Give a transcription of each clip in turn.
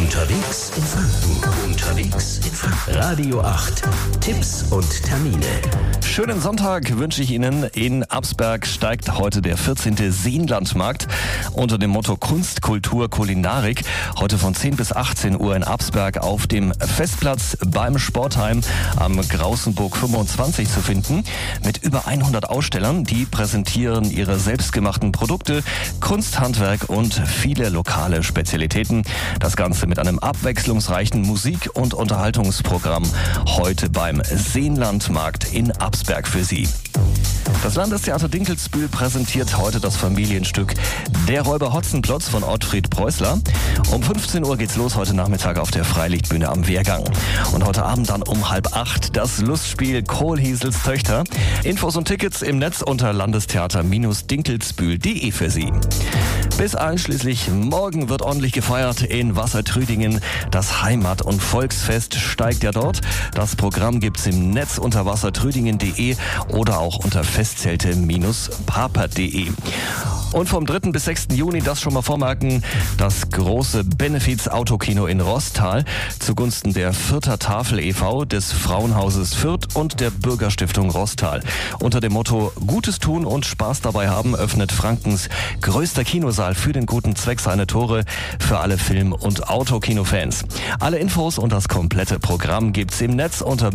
Unterwegs in Franken. Unterwegs in Franken. Radio 8. Tipps und Termine. Schönen Sonntag wünsche ich Ihnen. In Absberg steigt heute der 14. Seenlandmarkt unter dem Motto Kunst, Kultur, Kulinarik. Heute von 10 bis 18 Uhr in Absberg auf dem Festplatz beim Sportheim am Grausenburg 25 zu finden. Mit über 100 Ausstellern, die präsentieren ihre selbstgemachten Produkte, Kunst, Handwerk und viele lokale Spezialitäten. Das Ganze mit einem abwechslungsreichen Musik- und Unterhaltungsprogramm heute beim Seenlandmarkt in Absberg für Sie. Das Landestheater Dinkelsbühl präsentiert heute das Familienstück Der Räuber Hotzenplotz von Ottfried Preußler. Um 15 Uhr geht's los heute Nachmittag auf der Freilichtbühne am Wehrgang. Und heute Abend dann um 7:30 das Lustspiel Kohlhiesels Töchter. Infos und Tickets im Netz unter landestheater-dinkelsbühl.de für Sie. Bis einschließlich morgen wird ordentlich gefeiert in Wassertrüdingen. Das Heimat- und Volksfest steigt ja dort. Das Programm gibt's im Netz unter wassertrüdingen.de oder auch unter festzelte-papert.de. Und vom 3. bis 6. Juni, das schon mal vormerken, das große Benefiz-Autokino in Rostal zugunsten der Fürther Tafel e.V., des Frauenhauses Fürth und der Bürgerstiftung Rostal. Unter dem Motto Gutes tun und Spaß dabei haben öffnet Frankens größter Kinosaal für den guten Zweck seine Tore für alle Film- und Autokino-Fans. Alle Infos und das komplette Programm gibt's im Netz unter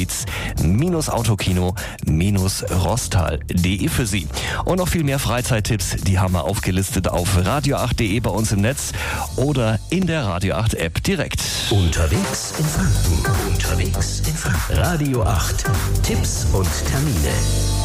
benefiz-autokino-rostal.de für Sie. Und noch viel mehr Freizeittipps, die haben wir aufgelistet auf radio8.de bei uns im Netz oder in der Radio 8 App direkt. Unterwegs in Franken. Unterwegs in Franken. Radio 8. Tipps und Termine.